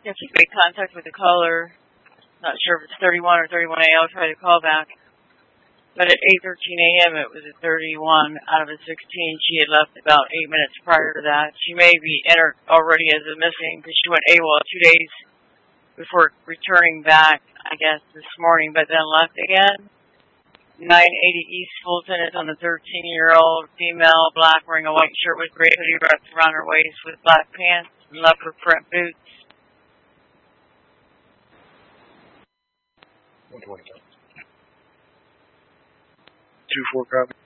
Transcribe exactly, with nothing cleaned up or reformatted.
You have to make contact with the caller. Not sure if it's thirty-one or thirty-one A. I'll try to call back. But at eight thirteen A M it was a thirty-one out of a sixteen. She had left about eight minutes prior to that. She may be entered already as a missing because she went AWOL two days before returning back, I guess, this morning, but then left again. nine eighty East Fulton is on the thirteen-year-old female, black, wearing a white shirt with gray hoodie wrapped around her waist with black pants and leopard print boots. one twenty-five. two four copy.